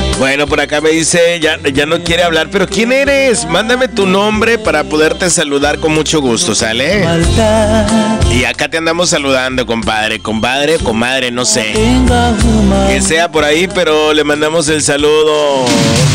Bueno, por acá me dice, ya no quiere hablar, pero ¿quién eres? Mándame tu nombre para poderte saludar con mucho gusto, ¿sale? Y acá te andamos saludando, compadre, comadre, no sé. Que sea por ahí, pero le mandamos el saludo.